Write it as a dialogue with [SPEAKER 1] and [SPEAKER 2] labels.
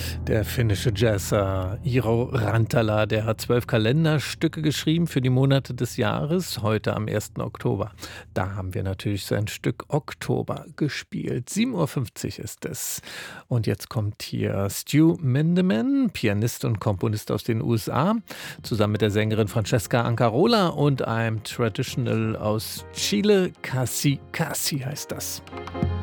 [SPEAKER 1] Der finnische Jazzer Iiro Rantala, der hat 12 Kalenderstücke geschrieben für die Monate des Jahres, heute am 1. Oktober. Da haben wir natürlich sein Stück Oktober gespielt. 7:50 Uhr ist es. Und jetzt kommt hier Stu Mindeman, Pianist und Komponist aus den USA, zusammen mit der Sängerin Francesca Ancarola und einem Traditional aus Chile, Casi Casi heißt das.